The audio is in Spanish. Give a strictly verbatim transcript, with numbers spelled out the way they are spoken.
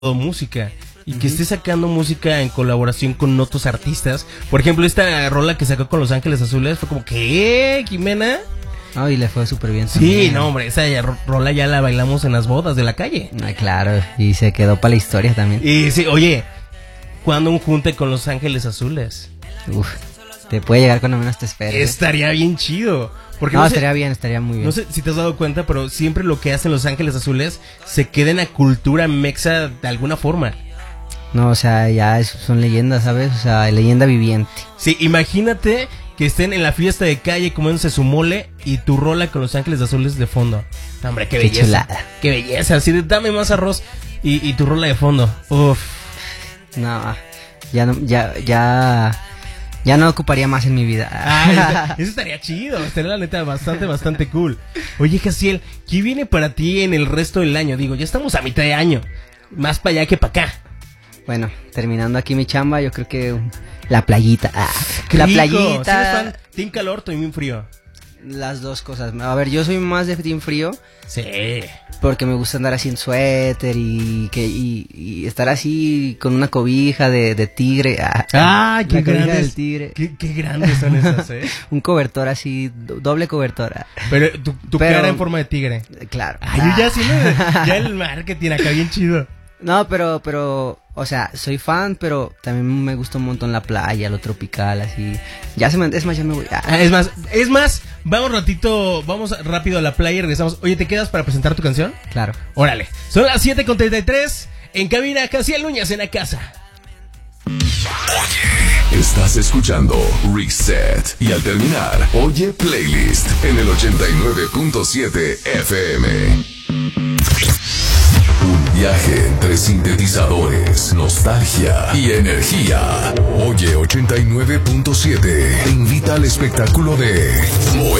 música y que esté sacando música en colaboración con otros artistas. Por ejemplo, esta rola que sacó con Los Ángeles Azules fue como que, ¿eh, Jimena? No, y le fue súper bien. Sí, también. no, hombre, esa ya, rola ya la bailamos en las bodas de la calle. Ah, claro, y se quedó para la historia también. Y sí, oye, ¿cuándo un junte con Los Ángeles Azules? Uf, te puede llegar cuando menos te esperes. Estaría bien chido. Porque no, no sé, estaría bien, estaría muy bien. No sé si te has dado cuenta, pero siempre lo que hacen Los Ángeles Azules se queda en la cultura mexa de alguna forma. No, o sea, ya es, son leyendas, ¿sabes? O sea, leyenda viviente. Sí, imagínate que estén en la fiesta de calle comiéndose su mole y tu rola con Los Ángeles Azules de fondo. Hombre, qué, Qué belleza. chulada. Qué belleza. Así de dame más arroz y, y tu rola de fondo. Uf. No, ya no, ya, ya, ya no ocuparía más en mi vida. Ah, eso estaría chido. Estaría la neta bastante, bastante cool. Oye, Jaciel, ¿qué viene para ti en el resto del año? Digo, ya estamos a mitad de año. Más para allá que para acá. Bueno, terminando aquí mi chamba, yo creo que la playita. Ah, Qué la rico. playita. ¿Sí eres fan? ¿Team calor o team frío? Las dos cosas. A ver, yo soy más de team frío. Sí. Porque me gusta andar así en suéter y que y, y estar así con una cobija de, de tigre. Ah, ah qué la cobija grandes. del tigre. Qué, qué grandes son esas, ¿eh? Un cobertor así, doble cobertora. Pero tu, tu Pero, cara en forma de tigre. Claro. Ay, yo ya sí, ¿no? Ya el marketing acá bien chido. No, pero, pero, o sea, soy fan, pero también me gusta un montón la playa, lo tropical, así. Ya se me, es más, ya me voy. Ah. Ah, es más, es más, vamos ratito, vamos rápido a la playa y regresamos. Oye, ¿te quedas para presentar tu canción? Claro. Órale, son las siete con treinta y tres, en cabina Jaciel Núñez en la casa. Oye, estás escuchando Reset y al terminar, Oye Playlist en el ochenta y nueve punto siete F M. Un viaje entre sintetizadores, nostalgia y energía. Oye ochenta y nueve punto siete te invita al espectáculo de Moe